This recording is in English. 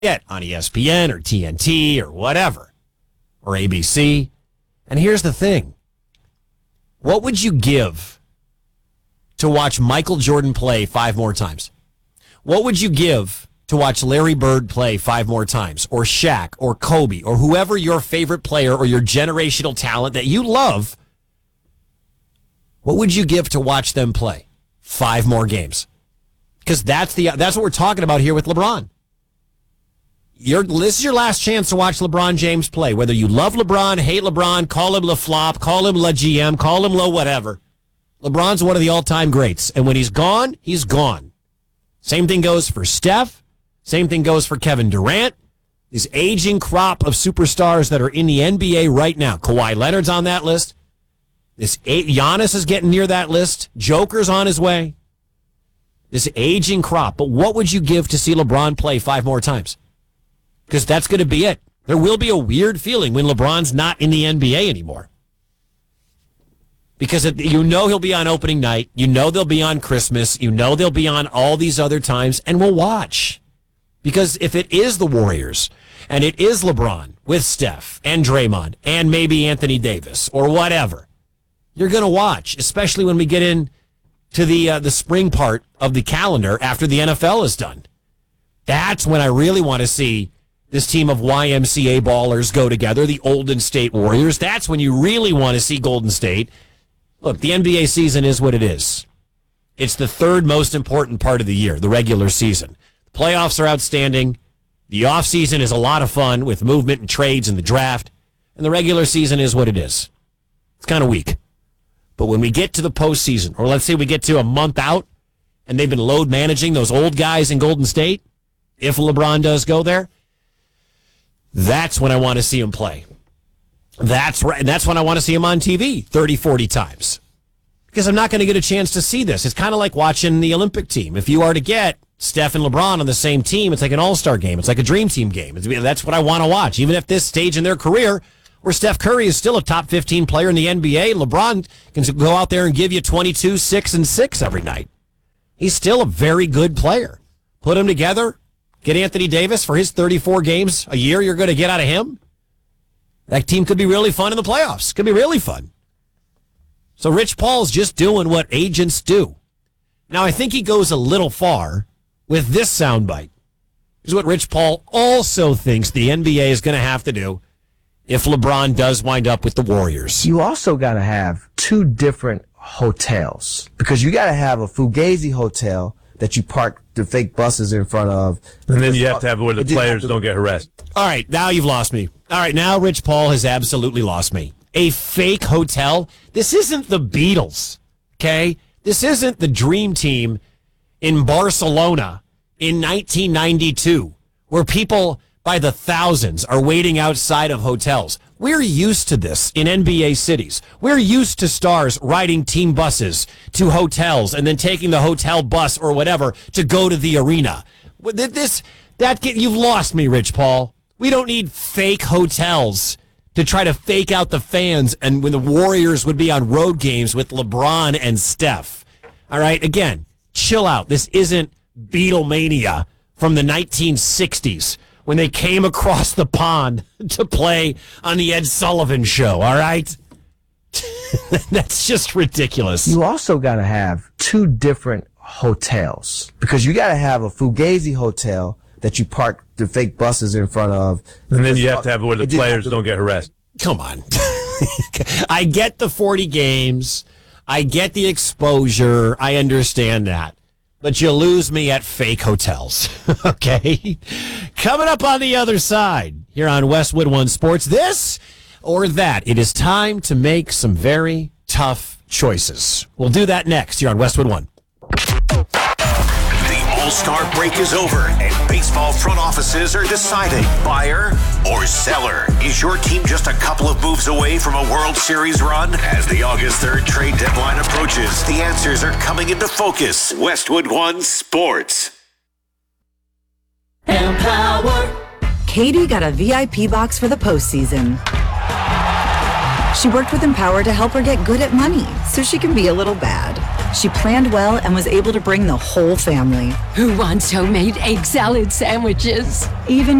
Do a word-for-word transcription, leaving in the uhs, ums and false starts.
get on E S P N or T N T or whatever, or A B C. And here's the thing. What would you give to watch Michael Jordan play five more times? What would you give to watch Larry Bird play five more times, or Shaq, or Kobe, or whoever your favorite player or your generational talent that you love? What would you give to watch them play five more games? Because that's the that's what we're talking about here with LeBron. Your, this is your last chance to watch LeBron James play. Whether you love LeBron, hate LeBron, call him LaFlop, call him La G M, call him La whatever. LeBron's one of the all-time greats. And when he's gone, he's gone. Same thing goes for Steph. Same thing goes for Kevin Durant. This aging crop of superstars that are in the N B A right now. Kawhi Leonard's on that list. This Giannis is getting near that list. Joker's on his way. This aging crop. But what would you give to see LeBron play five more times? Because that's going to be it. There will be a weird feeling when LeBron's not in the N B A anymore. Because it, you know he'll be on opening night. You know they'll be on Christmas. You know they'll be on all these other times. And we'll watch. Because if it is the Warriors, and it is LeBron with Steph and Draymond and maybe Anthony Davis or whatever, you're going to watch, especially when we get in to the uh, the spring part of the calendar after the N F L is done. That's when I really want to see this team of Y M C A ballers go together, the Golden State Warriors. That's when you really want to see Golden State. Look, the N B A season is what it is. It's the third most important part of the year, the regular season. The playoffs are outstanding. The offseason is a lot of fun with movement and trades and the draft. And the regular season is what it is. It's kind of weak. But when we get to the postseason, or let's say we get to a month out, and they've been load managing those old guys in Golden State, if LeBron does go there, that's when I want to see him play. That's right. And that's when I want to see him on T V thirty, forty times. Because I'm not going to get a chance to see this. It's kind of like watching the Olympic team. If you are to get Steph and LeBron on the same team, it's like an all-star game. It's like a dream team game. It's, that's what I want to watch. Even at this stage in their career, where Steph Curry is still a top fifteen player in the N B A, LeBron can go out there and give you twenty-two, six, and six every night. He's still a very good player. Put them together. Get Anthony Davis for his thirty-four games a year you're going to get out of him. That team could be really fun in the playoffs. Could be really fun. So Rich Paul's just doing what agents do. Now, I think he goes a little far with this soundbite. Here's what Rich Paul also thinks the N B A is going to have to do if LeBron does wind up with the Warriors. You also got to have two different hotels. Because you got to have a Fugazi hotel that you park the fake buses in front of. And then you have to have it where the players don't get harassed. All right, now you've lost me. All right, now Rich Paul has absolutely lost me. A fake hotel? This isn't the Beatles, okay? This isn't the Dream Team in Barcelona in nineteen ninety-two, where people by the thousands are waiting outside of hotels. We're used to this in N B A cities. We're used to stars riding team buses to hotels and then taking the hotel bus or whatever to go to the arena. This, that, you've lost me, Rich Paul. We don't need fake hotels to try to fake out the fans and when the Warriors would be on road games with LeBron and Steph. All right, again, chill out. This isn't Beatlemania from the nineteen sixties. When they came across the pond to play on the Ed Sullivan Show, all right? That's just ridiculous. You also got to have two different hotels. Because you got to have a Fugazi hotel that you park the fake buses in front of. And then you have to have it where the players don't get harassed. Come on. I get the forty games. I get the exposure. I understand that. But you lose me at fake hotels, okay? Coming up on the other side here on Westwood One Sports, this or that. It is time to make some very tough choices. We'll do that next here on Westwood One. The All-Star break is over, and baseball front offices are deciding buyer or seller. Is your team just a couple of moves away from a World Series run? As the August third trade deadline approaches, the answers are coming into focus. Westwood One Sports. Empower. Katie got a V I P box for the postseason. She worked with Empower to help her get good at money so she can be a little bad. She planned well and was able to bring the whole family. Who wants homemade egg salad sandwiches? Even